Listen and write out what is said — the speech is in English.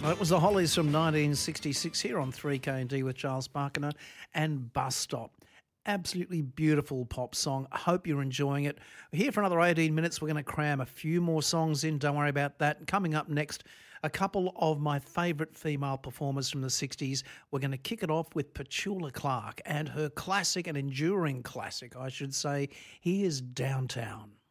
That was the Hollies from 1966 here on 3KD with Charles Parkiner and Bus Stop. Absolutely beautiful pop song. I hope you're enjoying it. We're here for another 18 minutes. We're going to cram a few more songs in. Don't worry about that. Coming up next, a couple of my favourite female performers from the 60s. We're going to kick it off with Petula Clark and her classic and enduring classic, I should say. Here's Downtown.